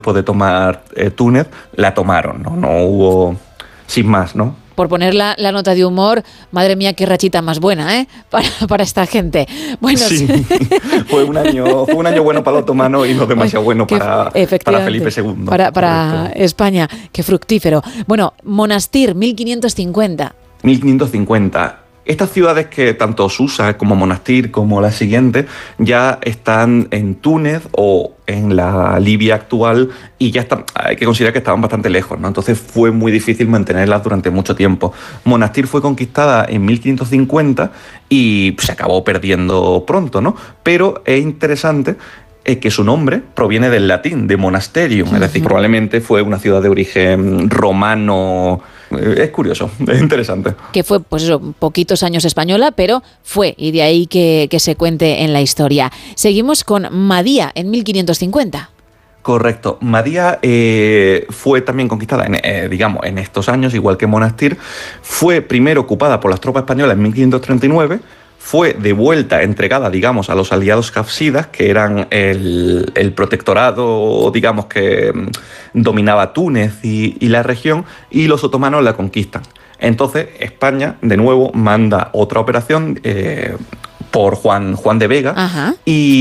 después de tomar Túnez, la tomaron, ¿no? No hubo, sin más, ¿no? Por poner la nota de humor, madre mía, qué rachita más buena, ¿eh? Para esta gente. Bueno, sí, fue un año bueno para los otomanos y no demasiado bueno para Felipe II. Para España, qué fructífero. Bueno, Monastir, 1550. 1550. Estas ciudades que tanto Susa como Monastir como la siguiente ya están en Túnez o en la Libia actual y ya están, hay que considerar que estaban bastante lejos, ¿no? Entonces fue muy difícil mantenerlas durante mucho tiempo. Monastir fue conquistada en 1550 y se acabó perdiendo pronto, ¿no? Pero es interesante que su nombre proviene del latín, de monasterium, es decir, probablemente fue una ciudad de origen romano. Es curioso, es interesante. Que fue, pues eso, poquitos años española, pero fue, y de ahí que se cuente en la historia. Seguimos con Madía, en 1550. Correcto. Madía fue también conquistada, en estos años, igual que Monastir. Fue primero ocupada por las tropas españolas en 1539, fue de vuelta entregada, digamos, a los aliados hafsidas, que eran el protectorado, digamos, que dominaba Túnez y la región, y los otomanos la conquistan. Entonces, España, de nuevo, manda otra operación por Juan de Vega. Ajá.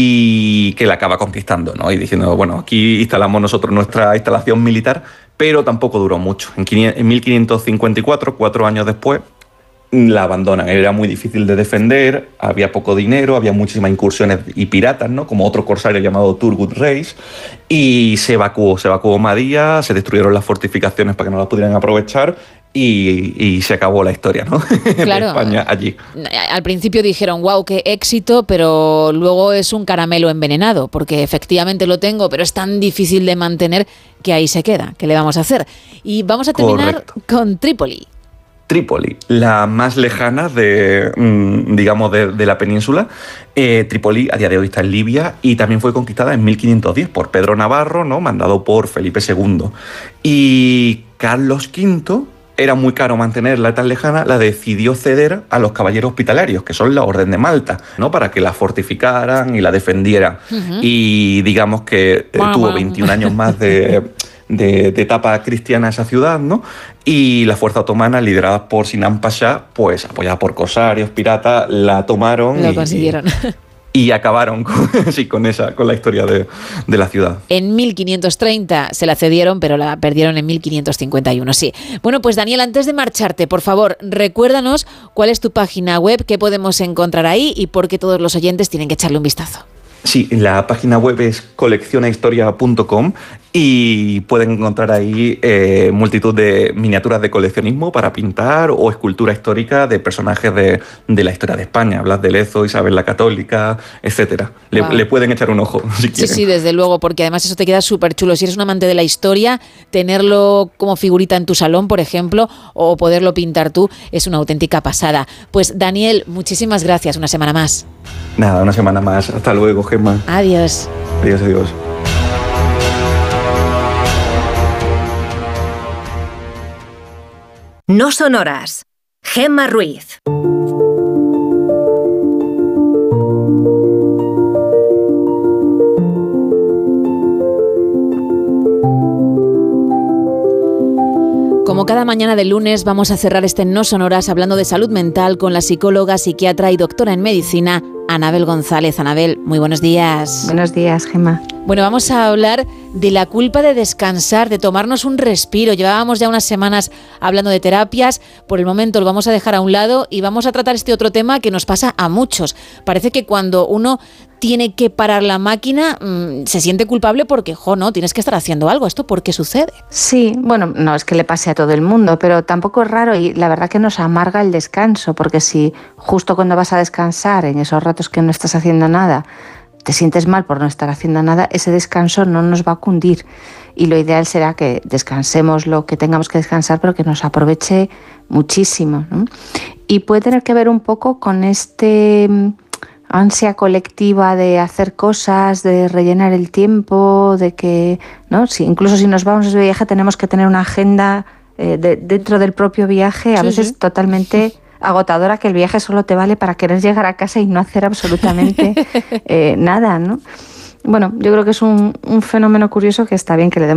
Y que la acaba conquistando, ¿no? Y diciendo, bueno, aquí instalamos nosotros nuestra instalación militar, pero tampoco duró mucho. En 1554, 4 años después, la abandonan. Era muy difícil de defender, había poco dinero, había muchísimas incursiones y piratas, ¿no? Como otro corsario llamado Turgut Reis, y se evacuó Madía, se destruyeron las fortificaciones para que no las pudieran aprovechar y se acabó la historia, ¿no? Claro. De España allí. Al principio dijeron, wow, qué éxito, pero luego es un caramelo envenenado, porque efectivamente lo tengo, pero es tan difícil de mantener que ahí se queda. ¿Qué le vamos a hacer? Y vamos a terminar con Trípoli. Trípoli, la más lejana de la península. Trípoli a día de hoy está en Libia y también fue conquistada en 1510 por Pedro Navarro, ¿no? Mandado por Felipe II. Y Carlos V, era muy caro mantenerla tan lejana, la decidió ceder a los caballeros hospitalarios, que son la Orden de Malta, ¿no? Para que la fortificaran y la defendieran. Uh-huh. Y digamos que tuvo 21 años más de etapa cristiana esa ciudad, ¿no? Y la fuerza otomana, liderada por Sinan Pasha, pues apoyada por corsarios, piratas, la tomaron. Lo consiguieron. Y acabaron con la historia de la ciudad. En 1530 se la cedieron, pero la perdieron en 1551, sí. Bueno, pues Daniel, antes de marcharte, por favor, recuérdanos cuál es tu página web, qué podemos encontrar ahí y por qué todos los oyentes tienen que echarle un vistazo. Sí, la página web es coleccionahistoria.com y pueden encontrar ahí multitud de miniaturas de coleccionismo para pintar o escultura histórica de personajes de la historia de España, Blas de Lezo, Isabel la Católica, etcétera. Wow. Le pueden echar un ojo si quieren. Sí, desde luego, porque además eso te queda súper chulo. Si eres un amante de la historia, tenerlo como figurita en tu salón, por ejemplo, o poderlo pintar tú, es una auténtica pasada. Pues Daniel, muchísimas gracias, una semana más. Nada, una semana más. Hasta luego, Gemma. Adiós. Adiós. No sonoras. Gemma Ruiz. Como cada mañana de lunes vamos a cerrar este No Sonoras hablando de salud mental con la psicóloga, psiquiatra y doctora en medicina Anabel González. Anabel, muy buenos días. Buenos días, Gemma. Bueno, vamos a hablar de la culpa de descansar, de tomarnos un respiro. Llevábamos ya unas semanas hablando de terapias, por el momento lo vamos a dejar a un lado y vamos a tratar este otro tema que nos pasa a muchos. Parece que cuando uno tiene que parar la máquina, se siente culpable porque, no, tienes que estar haciendo algo. ¿Esto por qué sucede? Sí, bueno, no es que le pase a todo el mundo, pero tampoco es raro y la verdad que nos amarga el descanso, porque si justo cuando vas a descansar, en esos ratos que no estás haciendo nada, te sientes mal por no estar haciendo nada, ese descanso no nos va a cundir. Y lo ideal será que descansemos lo que tengamos que descansar, pero que nos aproveche muchísimo, ¿no? Y puede tener que ver un poco con ansia colectiva de hacer cosas, de rellenar el tiempo, de que, ¿no? Incluso si nos vamos de viaje tenemos que tener una agenda dentro del propio viaje, a veces totalmente agotadora, que el viaje solo te vale para querer llegar a casa y no hacer absolutamente nada, ¿no? Bueno, yo creo que es un fenómeno curioso que está bien que le demos